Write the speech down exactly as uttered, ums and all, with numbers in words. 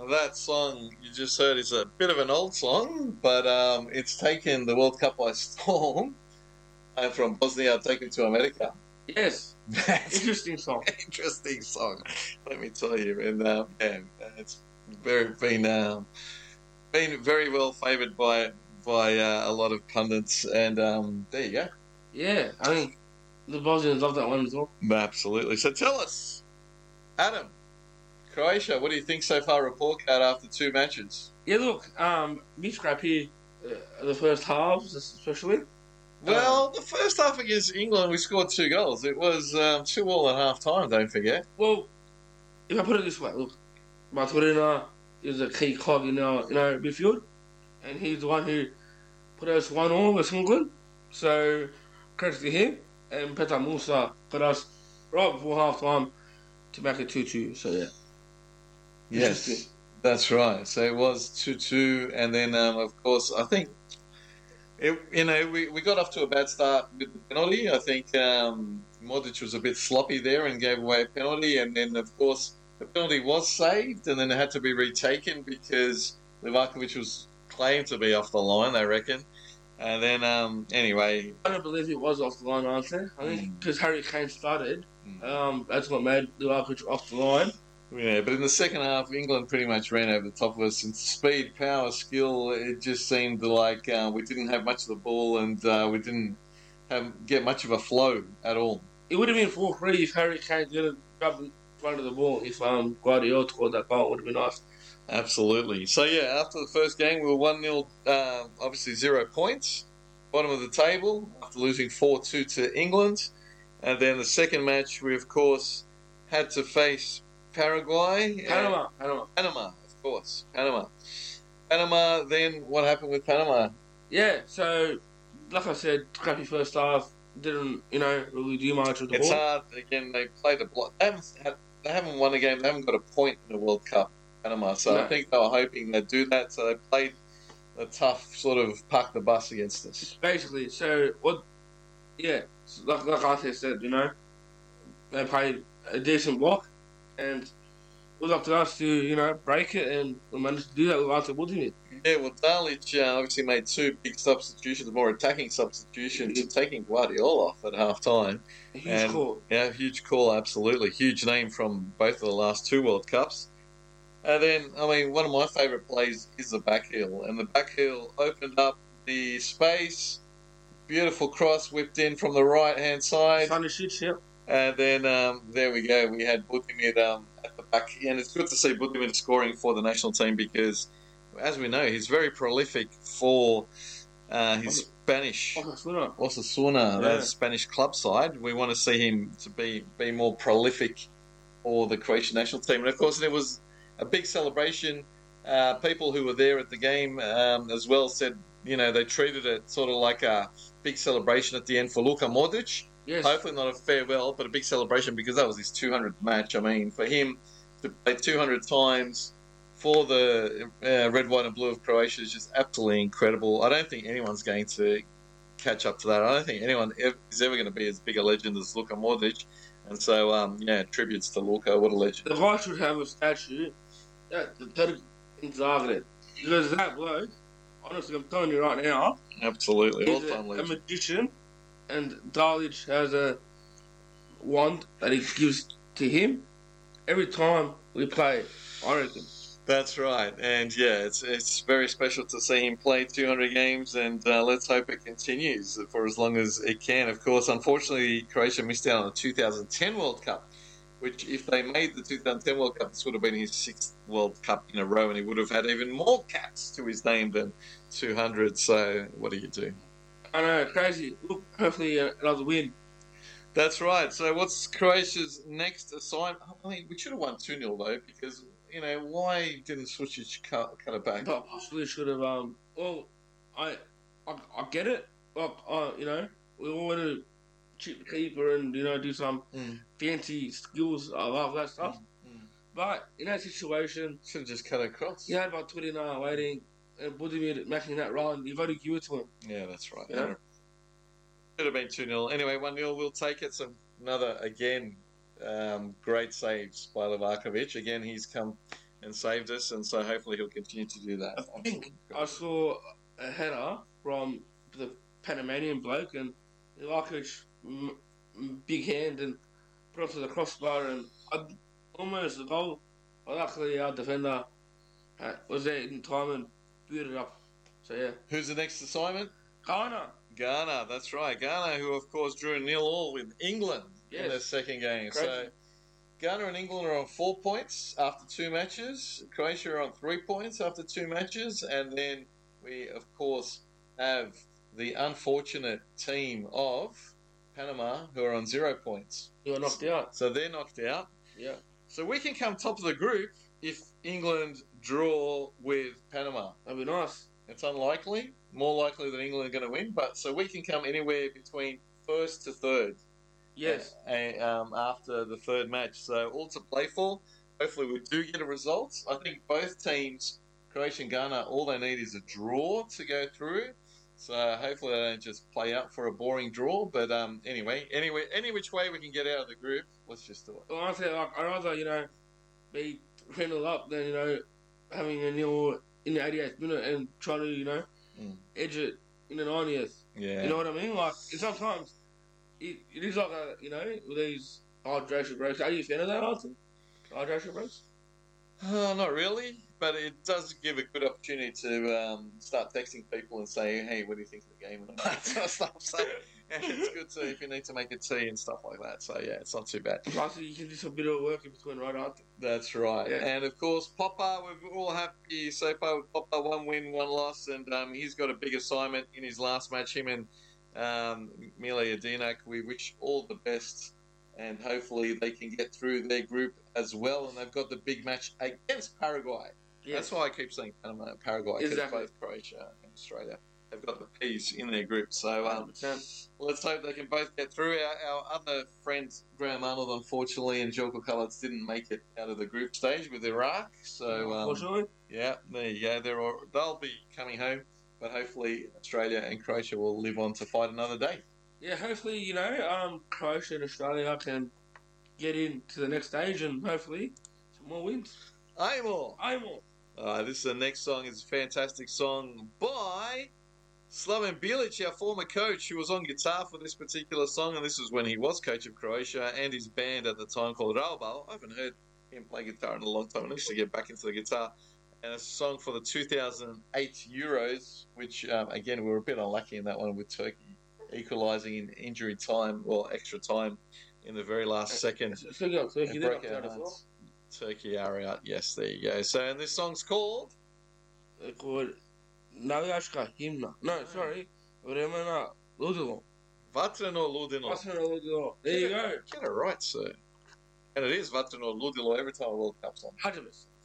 that song you just heard is a bit of an old song, but um, it's taken the World Cup by storm. I'm from Bosnia, taken to America. Yes. That's Interesting song. interesting song, let me tell you. And um, yeah, it's very been um, been very well favoured by by uh, a lot of pundits. And um, there you go. Yeah, I mean, the Bosnians love that one as well. Absolutely. So tell us, Adam, Croatia, what do you think so far, report card after two matches? Yeah, look, um, big scrap here, uh, the first halves especially. Well, the first half against England, we scored two goals. It was um, two all at half time, don't forget. Well, if I put it this way, look, Maturina is a key cog in our, in our midfield, and he's the one who put us one all against England. So, credit to him. And Petar Musa put us right before half time to make it two two. So, yeah. Yes, that's right. So it was two two, and then, um, of course, I think, it, you know, we, we got off to a bad start with the penalty. I think um, Modric was a bit sloppy there and gave away a penalty, and then, of course, the penalty was saved, and then it had to be retaken because Livakovic was claimed to be off the line, they reckon. And then, um, anyway... I don't believe it was off the line, honestly. I think because mm. Harry Kane started, mm. um, that's what made Livakovic off the line. Yeah, but in the second half, England pretty much ran over the top of us. And speed, power, skill, it just seemed like uh, we didn't have much of the ball, and uh, we didn't have, get much of a flow at all. It would have been four three if Harry Kane didn't grab in front of the ball. If um, Guardiola scored that goal, it would have been nice. Absolutely. So, yeah, after the first game, we were one nil, uh, obviously zero points. Bottom of the table, after losing four two to England. And then the second match, we, of course, had to face Paraguay. Panama. Panama. Panama, of course. Panama. Panama, then what happened with Panama? Yeah, so, like I said, crappy first half. Didn't, you know, really do much with the it's ball. It's hard. Again, they played a block. They haven't, had, they haven't won a game. They haven't got a point in the World Cup, Panama. So no. I think they were hoping they'd do that. So they played a tough sort of park the bus against us. Basically, so what, yeah, like, like I said, you know, they played a decent block, and it was up to us to, you know, break it, and we managed to do that with Ante Budimir. Yeah, well, Dalic uh, obviously made two big substitutions, more attacking substitutions, mm-hmm. taking Guardiola off at half time. A huge and, call. Yeah, huge call, absolutely. Huge name from both of the last two World Cups. And then, I mean, one of my favourite plays is the back heel. And the back heel opened up the space. Beautiful cross whipped in from the right-hand side. Stanisic, yeah. And then, um, there we go. We had Budimir um, at the back. And it's good to see Budimir scoring for the national team because, as we know, he's very prolific for uh, his Spanish... Osasuna. Osasuna, yeah. that Spanish club side. We want to see him to be, be more prolific for the Croatian national team. And, of course, there was... a big celebration. Uh, people who were there at the game um, as well said, you know, they treated it sort of like a big celebration at the end for Luka Modric. Yes. Hopefully not a farewell, but a big celebration because that was his two hundredth match. I mean, for him to play two hundred times for the uh, red, white and blue of Croatia is just absolutely incredible. I don't think anyone's going to catch up to that. I don't think anyone is ever going to be as big a legend as Luka Modric. And so, um, yeah, tributes to Luka. What a legend. The guy should have a statue at the Turk in Zagreb. Because that bloke, honestly, I'm telling you right now, absolutely, he's a, a magician, and Dalic has a wand that he gives to him every time we play, I reckon. That's right, and yeah, it's it's very special to see him play two hundred games, and uh, let's hope it continues for as long as it can. Of course, unfortunately, Croatia missed out on the two thousand ten World Cup, which if they made the two thousand ten World Cup, this would have been his sixth World Cup in a row, and he would have had even more caps to his name than two hundred, so what do you do? I know, crazy. Look, hopefully uh, another win. That's right, so what's Croatia's next assignment? I mean, we should have won two nil though, because... You know, why didn't Sucic cut, cut it back? But possibly should have, um, well, I, I, I get it. Like, uh, you know, we all want to chip the keeper and, you know, do some mm. fancy skills. I love that stuff. Mm. Mm. But in that situation, should have just cut across. You had about twenty nine waiting and Budimir making that run. You've got to give it to him. Yeah, that's right. Yeah. Should have been two nil. Anyway, one nil, we'll take it. So another, again, Um, great saves by Livakovic. Again, he's come and saved us, and so hopefully he'll continue to do that. I think I saw a header from the Panamanian bloke, and like his m- m- big hand and put it to the crossbar, and I, almost a goal. Luckily, our defender uh, was there in time and booted it up. So yeah, Who's the next assignment? Ghana. Ghana, that's right. Ghana, who of course drew a nil all with England Yes. in their second game. Crazy. So Ghana and England are on four points after two matches. Croatia are on three points after two matches, and then we of course have the unfortunate team of Panama, who are on zero points. You got knocked out. So they're knocked out. Yeah. So we can come top of the group if England draw with Panama. That'd be nice. It's unlikely, more likely that England are going to win, but so we can come anywhere between first to third. Yes. uh, um, after the third match. So all to play for. Hopefully we do get a result. I think both teams, Croatia and Ghana, all they need is a draw to go through. So hopefully they don't just play out for a boring draw. But um, anyway, anyway, any which way we can get out of the group, let's just do it. Well, honestly, like, I'd rather, you know, be three nil up than, you know, having a nil in the eighty-eighth minute and trying to, you know, Mm. edge it in the ninetieth. Yeah. You know what I mean? Like, sometimes it, it is like a, you know, with these hydration breaks. Are you a fan of that, Arthur? Hydration breaks? Uh, not really, but it does give a good opportunity to um, start texting people and say, hey, what do you think of the game and all that sort of stuff. So yeah, it's good to if you need to make a tea and stuff like that. So yeah, it's not too bad. Plus, you can do some bit of work in between, right, Arthur? That's right. Yeah. And of course, Popper, we're all happy so far with Popper. One win, one loss, and um, he's got a big assignment in his last match. Him and um, Mile Jedinak, we wish all the best, and hopefully they can get through their group as well. And they've got the big match against Paraguay. Yes. That's why I keep saying Panama and Paraguay, because Exactly. both Croatia and Australia have got the P's in their group. So one um, hundred percent. let's hope they can both get through. Our, our other friends, Graham Arnold, unfortunately, and Jelko Kalac didn't make it out of the group stage with Iraq. So, um, Unfortunately. yeah, there you go. They're all, they'll be coming home, but hopefully Australia and Croatia will live on to fight another day. Yeah, hopefully, you know, um, Croatia and Australia can get into the next stage and hopefully some more wins. Aimor! I'm all. Uh, this is the next song. It's a fantastic song by Slaven Bilic, our former coach, who was on guitar for this particular song, and this is when he was coach of Croatia and his band at the time called Raubal. I haven't heard him play guitar in a long time. I need to get back into the guitar. And a song for the two thousand eight Euros, which, um, again, we were a bit unlucky in that one with Turkey equalising in injury time, or extra time, in the very last second. Speaking of Turkey, It they're broke knocked our out as well. hearts. Turkey are out. Yes, there you go. So, and this song's called... They're called Navijaška himna. No, sorry. Vremena Ludilo. Vatreno Ludilo. Vatreno Ludilo. There you go. Get it right, sir. And it is Vatreno Ludilo every time a World Cup's on. one hundred percent.